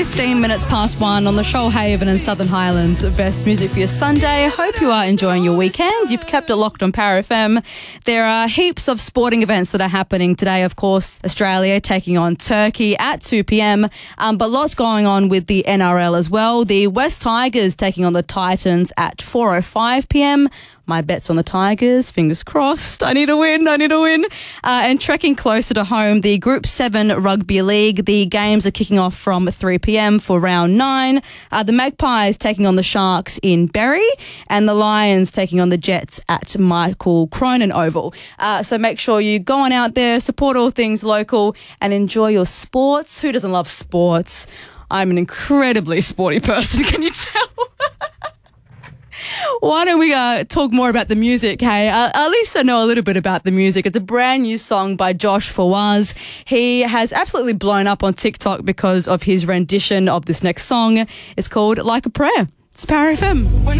15 minutes past 1 on the Shoalhaven and Southern Highlands best music for your Sunday. Hope you are enjoying your weekend. You've kept it locked on Power FM. There are heaps of sporting events that are happening today. Of course, Australia taking on Turkey at 2 p.m. But lots going on with the NRL as well. The West Tigers taking on the Titans at 4:05 p.m. My bet's on the Tigers. Fingers crossed. I need a win. And trekking closer to home, the Group 7 Rugby League. The games are kicking off from 3 p.m. for round 9. The Magpies taking on the Sharks in Berry, and the Lions taking on the Jets at Michael Cronin Oval. So make sure you go on out there, support all things local, and enjoy your sports. Who doesn't love sports? I'm an incredibly sporty person, can you tell? Why don't we talk more about the music, hey? At least I know a little bit about the music. It's a brand new song by Josh Fawaz. He has absolutely blown up on TikTok because of his rendition of this next song. It's called Like a Prayer. It's Power FM.